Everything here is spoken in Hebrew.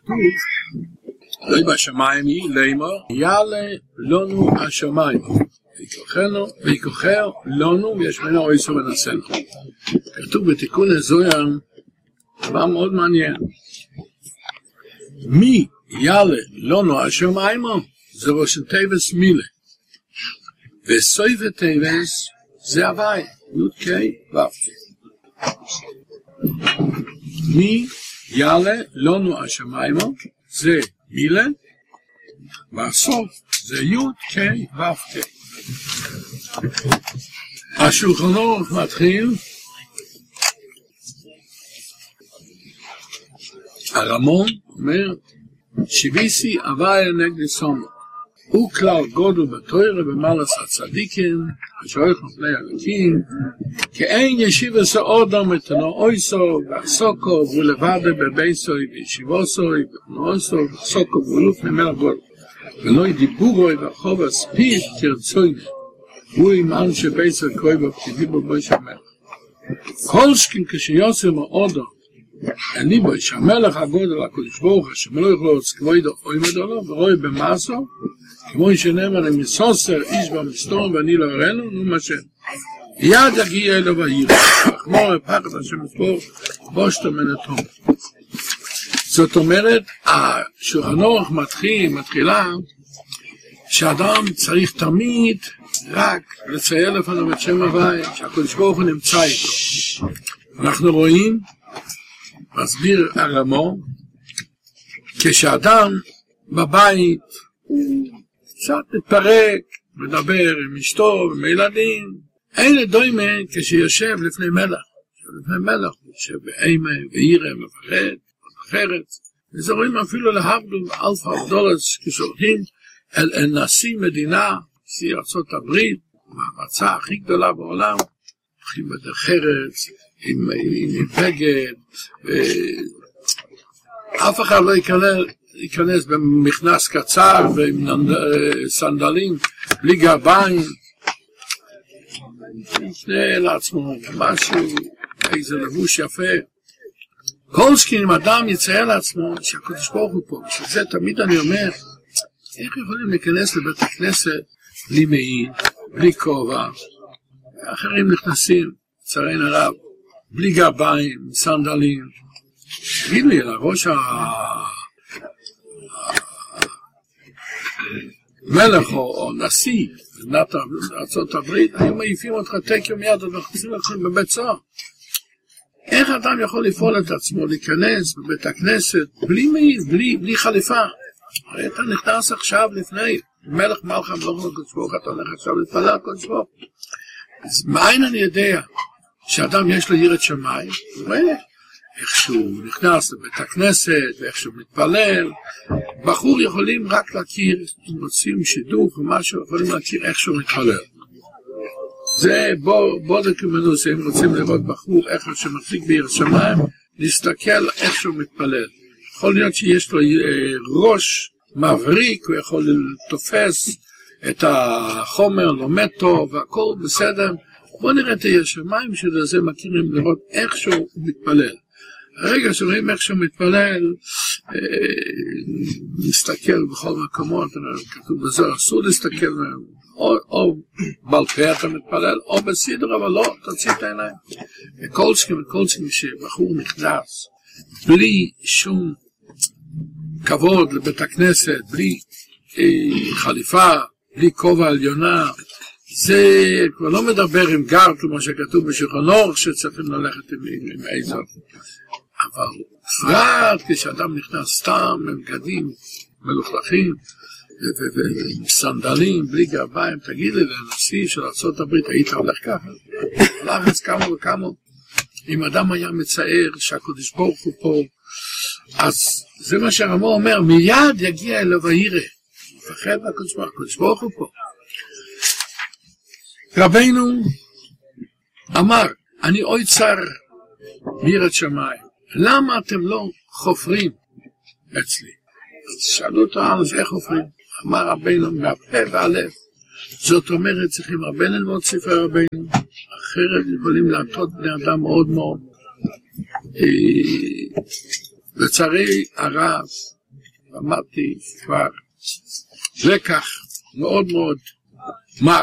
כתוב, לא בשמיים היא, לאמור, יעלה לנו השמיים. ויקוחר לנו ויש ממנו אויסו ונשאנו. כתוב בתיקון הזוהר דבר מאוד מעניין. מי יעלה לנו השמיים זה ראש תיבס מילה. וסויף תיבס זה הווי, י' ק' ו' ק'. מי יעלה לנו השמיים זה מילה, והסוף זה י' ק' ו' ק'. השולחן אורך מתחיל, הרמון אומר, שיביסי הווי נגד סומו. הוא כלל גודל בתוירה במלס הצדיקים, השואך מפני הלקים, כי אין ישיבה סעודם מתנו אויסו, והסוקו, ולבדה בבייסוי, וישיבוסוי, ונועסו, והסוקו, ולוף ממל הגודל. ולא ידיבורוי וחוב הספיד תרצויני. הוא אימן שבייסוי קרוי בפקידי בו שמלך. כל שכן כשיוסר מאודו, אני בו שמלך הגודל הקודש ברוך, שמלך לא יצקבוי דו מדולו, ורואי במאסו, כמו שנאמר למסוסר איש במסתורם ואני לא אראנו, נו מה שם. יד יגיע אלו והעיר, כמו הפחד השם מספור, בושתו מנתום. זאת אומרת, השולחן אורך מתחילה, שאדם צריך תמיד רק לצייר לפניו את שם הווי, שהקדוש ברוך הוא נמצא איתו. אנחנו רואים, מסביר הרמון, כשאדם בבית, קצת מתפרק, מדבר עם אשתו, עם ילדים, אין לדוימה כשיושב לפני מלך. לפני מלך, יושב באימה, ואירה, מפחד, אחרת. וזה רואים אפילו להבדל אלפא דולרס, כשהולכים אל נשיא מדינה, נשיא ארצות הברית, המערצה הכי גדולה בעולם, הולכים בדרך ארץ, עם בגד, אף אחד לא ייכנס במכנס קצר ועם סנדלים, בלי גרביים, יפנה לעצמו משהו, איזה לבוש יפה. כל שכן אם אדם יצייר לעצמו שהקדוש ברוך הוא פה, שזה תמיד אני אומר, איך יכולים להיכנס לבית הכנסת בלי מעיל, בלי כובע, אחרים נכנסים, צערין הרב, בלי גרביים, סנדלים. תגיד לי, לראש מלך או נשיא, מדינת ארצות הברית, היו מעיפים אותך תקי מיד, ומכניסים לכם בבית סוהר. איך אדם יכול לפעול את עצמו, להיכנס בבית הכנסת, בלי מעיל, בלי חליפה? הרי אתה נכנס עכשיו לפני, מלך מלכה מלוך הקדוש ברוך, אתה הולך עכשיו להתפלל הקדוש ברוך. אז מאין אני יודע שאדם יש לו יראת שמיים? איך שהוא נכנס לבית הכנסת, ואיך שהוא מתפלל. בחור יכולים רק להכיר, אם רוצים שידוך או משהו, יכולים להכיר איך שהוא מתפלל. זה בוא דקומנוס, אם רוצים לראות בחור איך שהוא מחזיק ביראת שמיים, להסתכל איך שהוא מתפלל. יכול להיות שיש לו ראש מבריק, הוא יכול לתופס את החומר, לומד טוב, והכל בסדר. בוא נראה את היראת שמיים שלו, זה מכירים לראות איך שהוא מתפלל. הרגע שרואים איך שהוא מתפלל, נסתכל בכל מקומות, כתוב בזוהר, אסור להסתכל, או בעל פה אתה מתפלל, או בסדר, אבל לא, תוציא את העיניים. וכל שכם שבחור נכנס, בלי שום כבוד לבית הכנסת, בלי חליפה, בלי כובע עליונה, זה כבר לא מדבר עם גר, כמו שכתוב בשולחן אורך, שצריכים ללכת עם עזר. אבל בפרט כשאדם נכנס סתם עם בגדים מלוכלכים ועם סנדלים בלי גרביים, תגיד לי לנשיא של ארצות הברית, היית הולך ככה? לארץ כמה וכמה, אם אדם היה מצייר שהקדוש ברוך הוא פה, אז זה מה שהרמון אומר, מיד יגיע אליו הירא, מפחד מהקדוש ברוך הוא פה. רבינו אמר, אני אוי צר מיראת שמיים, למה אתם לא חופרים אצלי? אז שאלו אותו, אז איך חופרים? אמר רבינו, מהפה והלב. זאת אומרת, צריכים הרבה ללמוד ספרי רבינו, אחרת יכולים להטעות בני אדם מאוד מאוד. לצערי הרב, למדתי כבר לקח מאוד מאוד מר.